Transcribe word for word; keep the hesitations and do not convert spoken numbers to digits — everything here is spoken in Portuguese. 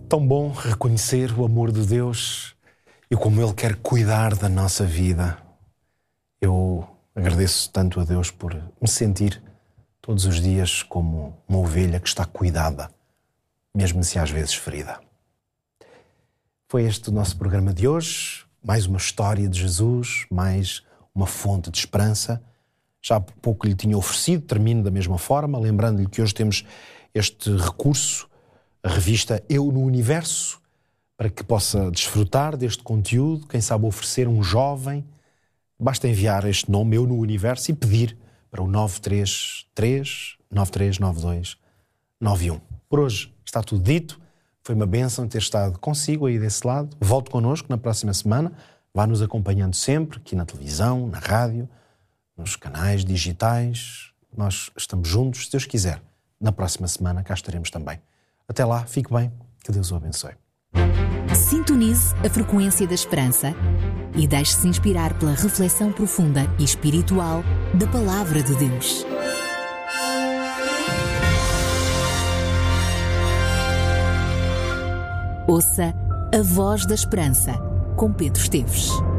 Tão bom reconhecer o amor de Deus e como Ele quer cuidar da nossa vida. Eu agradeço tanto a Deus por me sentir todos os dias como uma ovelha que está cuidada, mesmo se às vezes ferida. Foi este o nosso programa de hoje. Mais uma história de Jesus, mais uma fonte de esperança. Já há pouco lhe tinha oferecido, termino da mesma forma, lembrando-lhe que hoje temos este recurso, a revista Eu no Universo, para que possa desfrutar deste conteúdo, quem sabe oferecer um jovem. Basta enviar este nome, Eu no Universo, e pedir para o nove três três, nove três nove dois, nove um. Por hoje está tudo dito. Foi uma bênção ter estado consigo aí desse lado. Volte connosco na próxima semana. Vá nos acompanhando sempre, aqui na televisão, na rádio, nos canais digitais. Nós estamos juntos, se Deus quiser. Na próxima semana cá estaremos também. Até lá, fique bem. Que Deus o abençoe. Sintonize a frequência da esperança e deixe-se inspirar pela reflexão profunda e espiritual da Palavra de Deus. Ouça A Voz da Esperança, com Pedro Esteves.